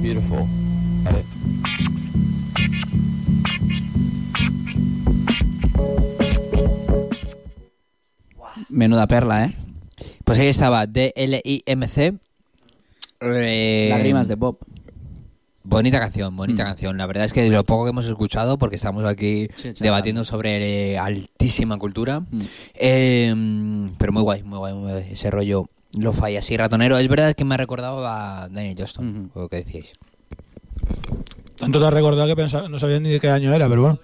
Beautiful. Vale. Menuda perla, ¿eh? Pues ahí estaba, DLIMC. Lágrimas de pop. Bonita canción. La verdad es que de lo poco que hemos escuchado, porque estamos aquí Sí, debatiendo sobre altísima cultura, pero muy guay. Ese rollo lo-fi así ratonero. Es verdad que me ha recordado a Daniel Johnston, lo que decíais. Tanto te has recordado que no sabías ni de qué año era, pero bueno.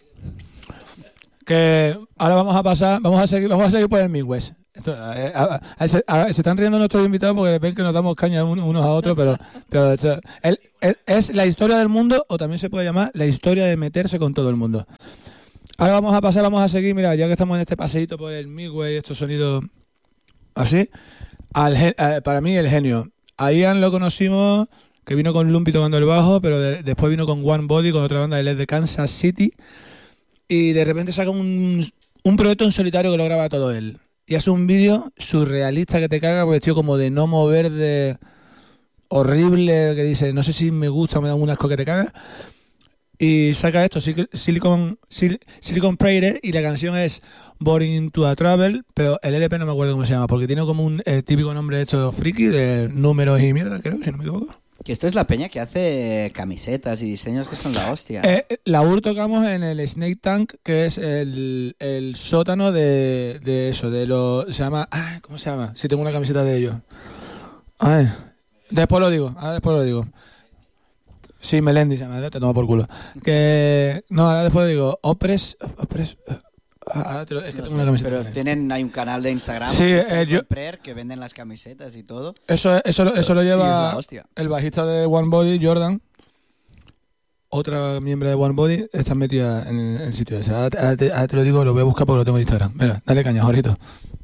Que ahora vamos a seguir por el Midwest. Se están riendo nuestros invitados porque ven que nos damos caña unos a otros, pero es la historia del mundo, o también se puede llamar la historia de meterse con todo el mundo. Ahora vamos a seguir, mira, ya que estamos en este paseíto por el Midwest, estos sonidos así, para mí el genio. A Ian lo conocimos, que vino con Lumpy tocando el bajo, pero después vino con One Body, con otra banda, él es de Kansas City, y de repente saca un proyecto en solitario que lo graba todo él. Y hace un vídeo surrealista que te caga, porque tío, como de gnomo verde horrible, que dice, no sé si me gusta, me da un asco que te caga. Y saca esto, Silicon Prairie, y la canción es Boring into a Travel, pero el LP no me acuerdo cómo se llama, porque tiene como un típico nombre de estos friki, de números y mierda, creo, si no me equivoco. Que esto es la peña que hace camisetas y diseños que son la hostia. La UR tocamos en el Snake Tank, que es el sótano de eso, se llama... ¿Cómo se llama? Si tengo una camiseta de ellos. Después lo digo. Sí, Melendi se llama, te tomo por culo. Ahora después lo digo. Opres... es que tengo una camiseta. Pero hay un canal de Instagram, sí, que venden las camisetas y todo. Eso lo lleva hostia. El bajista de One Body, Jordan. Otra miembro de One Body está metida en el sitio ese. Ahora te lo digo, lo voy a buscar porque lo tengo en Instagram. Venga, dale caña, Jorito.